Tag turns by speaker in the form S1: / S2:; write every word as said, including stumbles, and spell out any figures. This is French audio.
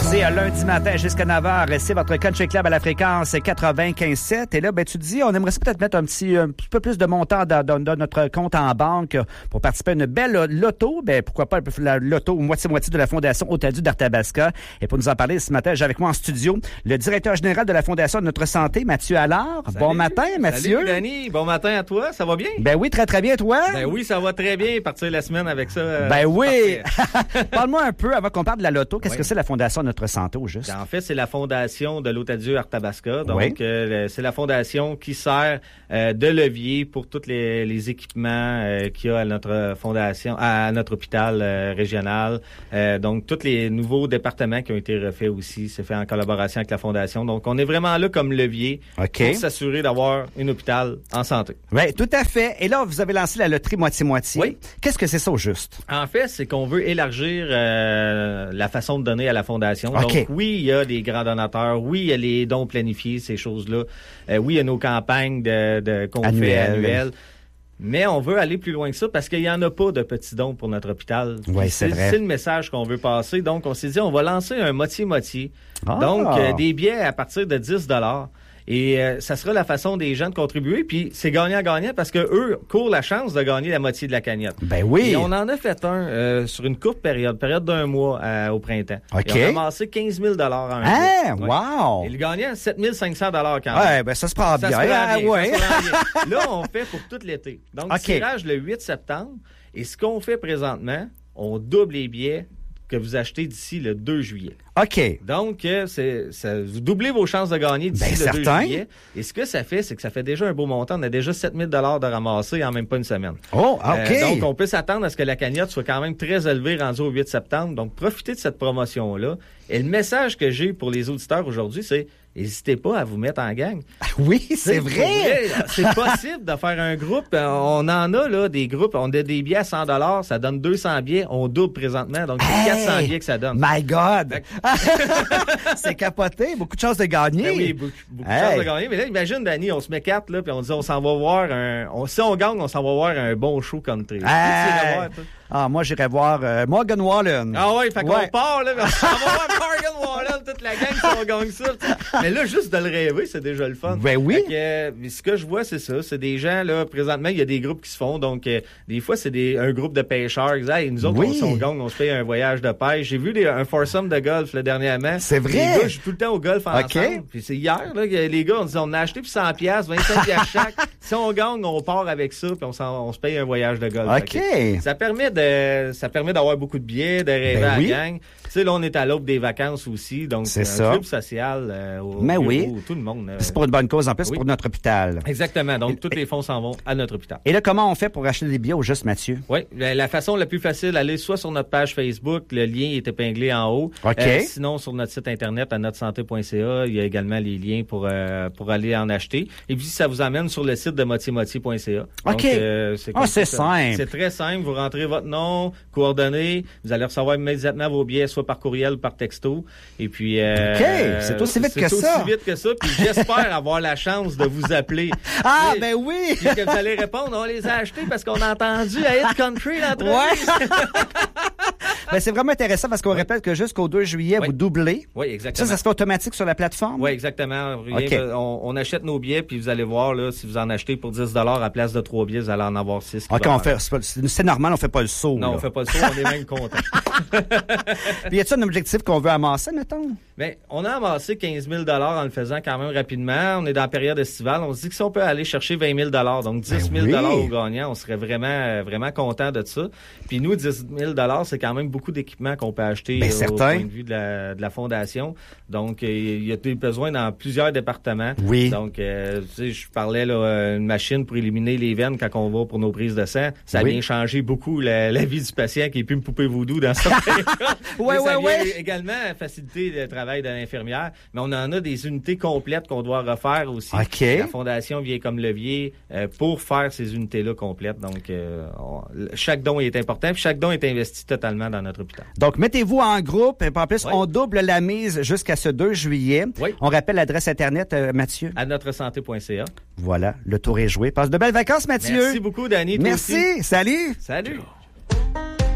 S1: C'est un lundi matin jusqu'à neuf heures. C'est votre Country Club à la fréquence quatre-vingt-quinze sept. Et là, ben, tu te dis, on aimerait peut-être mettre un petit, un petit peu plus de montant dans, dans, dans notre compte en banque pour participer à une belle loto. Ben, pourquoi pas la loto moitié-moitié de la Fondation Otadu d'Arthabasca. Et pour nous en parler ce matin, j'ai avec moi en studio le directeur général de la Fondation de Notre Santé, Mathieu Allard.
S2: Salut.
S1: Bon matin, Mathieu.
S2: Salut, Danny. Bon matin à toi. Ça va bien?
S1: Ben oui, très, très bien, toi?
S2: Ben oui, ça va très bien. Partir la semaine avec ça. Euh,
S1: ben oui. Parle-moi un peu, avant qu'on parle de la loto, qu'est-ce
S2: oui.
S1: que c'est la Fondation de Notre Santé, au juste?
S2: En fait, c'est la fondation de l'Otadu Arthabasca. Donc,
S1: oui.
S2: euh, c'est la fondation qui sert euh, de levier pour tous les, les équipements euh, qu'il y a à notre fondation, à notre hôpital euh, régional. Euh, donc, tous les nouveaux départements qui ont été refaits aussi, c'est fait en collaboration avec la fondation. Donc, on est vraiment là comme levier
S1: okay.
S2: pour s'assurer d'avoir un hôpital en santé.
S1: Oui, tout à fait. Et là, vous avez lancé la loterie moitié-moitié.
S2: Oui.
S1: Qu'est-ce que c'est ça, au juste?
S2: En fait, c'est qu'on veut élargir euh, la façon de donner à la fondation.
S1: Okay.
S2: Donc, oui, il y a des grands donateurs. Oui, il y a les dons planifiés, ces choses-là. Euh, oui, il y a nos campagnes de, de qu'on
S1: Annuel.
S2: fait annuelles. Mais on veut aller plus loin que ça parce qu'il n'y en a pas de petits dons pour notre hôpital.
S1: Oui, c'est, c'est vrai.
S2: C'est le message qu'on veut passer. Donc, on s'est dit, on va lancer un moitié-moitié.
S1: Ah.
S2: Donc, euh, des billets à partir de dix dollars. Et euh, ça sera la façon des gens de contribuer. Puis c'est gagnant-gagnant parce que eux courent la chance de gagner la moitié de la cagnotte.
S1: Ben oui.
S2: Et on en a fait un euh, sur une courte période, période d'un mois euh, au printemps.
S1: OK.
S2: Et on a amassé quinze mille dollars en un
S1: hein,
S2: mois.
S1: Wow!
S2: Et le gagnant, sept mille cinq cents dollars quand même.
S1: Ouais, ben ça se prend
S2: ça
S1: bien.
S2: Se prend
S1: ah,
S2: bien,
S1: ouais.
S2: ça se prend bien. Là, on fait pour tout l'été. Donc,
S1: okay.
S2: tirage le huit septembre. Et ce qu'on fait présentement, on double les billets que vous achetez d'ici le deux juillet.
S1: OK.
S2: Donc, euh, c'est, ça, vous doublez vos chances de gagner d'ici
S1: ben,
S2: le
S1: certain.
S2: deux juillet. Et ce que ça fait, c'est que ça fait déjà un beau montant. On a déjà sept mille dollars de ramasser en même pas une semaine.
S1: Oh, OK.
S2: Euh, donc, on peut s'attendre à ce que la cagnotte soit quand même très élevée rendue au huit septembre. Donc, profitez de cette promotion-là. Et le message que j'ai pour les auditeurs aujourd'hui, c'est n'hésitez pas à vous mettre en gang.
S1: Oui, c'est, c'est vrai.
S2: vrai. C'est possible de faire un groupe. On en a là des groupes. On a des billets à cent dollars. Ça donne deux cents billets. On double présentement. Donc, c'est hey, quatre cents billets que ça donne.
S1: My God! C'est capoté. Beaucoup de chances de gagner.
S2: Ben oui, beaucoup, beaucoup
S1: hey.
S2: de chances de gagner. Mais là, imagine, Danny, on se met quatre, là, puis on dit, on s'en va voir un... On, si on gagne, on s'en va voir un bon show country.
S1: Hey.
S2: Voir,
S1: ah, moi, j'irais voir euh, Morgan Wallen.
S2: Ah ouais, fait qu'on ouais. part, là, on va voir Morgan Wallen, toute la gang, si on gagne ça. T'sais. Mais là, juste de le rêver, c'est déjà le fun.
S1: Ben oui.
S2: Que, euh, ce que je vois, c'est ça. C'est des gens, là, présentement, il y a des groupes qui se font. Donc, euh, des fois, c'est des un groupe de pêcheurs. Hey, nous autres, oui. on, si on gagne, on se fait un voyage de pêche. J'ai vu des, un foursome de golf, là, dernièrement.
S1: C'est vrai.
S2: Les gars, je joue tout le temps au golf ensemble.
S1: Okay.
S2: Puis c'est hier, là, que les gars, on dit, on a acheté puis cent piastres, vingt-cinq piastres chaque. Si on gagne, on part avec ça, puis on, on se paye un voyage de golf.
S1: OK.
S2: Okay. Ça permet de, ça permet d'avoir beaucoup de billets, de rêver ben à oui. la gang. Tu sais, là, on est à l'aube des vacances aussi, donc c'est un ça. club social euh, au
S1: Mais
S2: bureau,
S1: oui.
S2: où tout le monde. Euh,
S1: c'est pour une bonne cause, en plus, oui. c'est pour notre hôpital.
S2: Exactement. Donc,
S1: et,
S2: tous les fonds s'en vont à notre hôpital.
S1: Et là, comment on fait pour acheter des billets au juste, Mathieu?
S2: Oui, la façon la plus facile, allez soit sur notre page Facebook, le lien est épinglé en haut.
S1: OK.
S2: Euh, sinon, sur notre site Internet, à notre santé point c a, il y a également les liens pour euh, pour aller en acheter. Et puis, ça vous amène sur le site de moitié moitié point c a.
S1: OK. Donc, euh, c'est ah, c'est ça. simple.
S2: C'est très simple. Vous rentrez votre nom, coordonnées, vous allez recevoir immédiatement vos billets, soit par courriel ou par texto. Et puis... Euh,
S1: OK, c'est aussi vite
S2: c'est
S1: que ça.
S2: C'est aussi vite que ça. Puis j'espère avoir la chance de vous appeler.
S1: Ah,
S2: et,
S1: ben oui!
S2: Puis que vous allez répondre, on les a achetés parce qu'on a entendu à Hit Country l'entreprise.
S1: Ouais. Ben, c'est vraiment intéressant parce qu'on oui. répète que jusqu'au deux juillet, oui. vous doublez.
S2: Oui, exactement.
S1: Ça, ça se fait automatique sur la plateforme?
S2: Oui, exactement. Rien
S1: okay.
S2: que, on, on achète nos billets, puis vous allez voir, là, si vous en achetez pour dix dollars à place de trois billets, vous allez en avoir six.
S1: OK, on fait, c'est, c'est normal, on fait pas le saut.
S2: Non,
S1: là.
S2: on fait pas le saut, on est même content.
S1: Puis y a-t-il un objectif qu'on veut amasser, mettons?
S2: Bien, on a amassé quinze mille dollars en le faisant quand même rapidement. On est dans la période estivale. On se dit que si on peut aller chercher vingt mille dollars, donc dix mille dollars ben oui. au gagnant, on serait vraiment, vraiment content de ça. Puis nous, dix mille dollars, c'est quand même beaucoup d'équipements qu'on peut acheter
S1: ben
S2: euh, au point de vue de la, de la fondation. Donc, il euh, y a des besoins dans plusieurs départements.
S1: Oui.
S2: Donc, euh, tu sais, je parlais là, une machine pour éliminer les veines quand on va pour nos prises de sang. Ça
S1: oui.
S2: vient changer beaucoup la, la vie du patient qui est plus une poupée voodoo dans ce
S1: ouais, ouais, ouais.
S2: également faciliter le travail de l'infirmière. Mais on en a des unités complètes qu'on doit refaire aussi.
S1: Okay.
S2: La fondation vient comme levier euh, pour faire ces unités-là complètes. Donc, euh, on, chaque don est important. Puis chaque don est investi totalement dans notre hôpital.
S1: Donc, mettez-vous en groupe. Et en plus,
S2: oui.
S1: on double la mise jusqu'à ce deux juillet.
S2: Oui.
S1: On rappelle l'adresse Internet, euh, Mathieu.
S2: À notre santé point c a.
S1: Voilà, le tour est joué. Passe de belles vacances, Mathieu.
S2: Merci beaucoup, Danny.
S1: Merci.
S2: Aussi.
S1: Salut.
S2: Salut.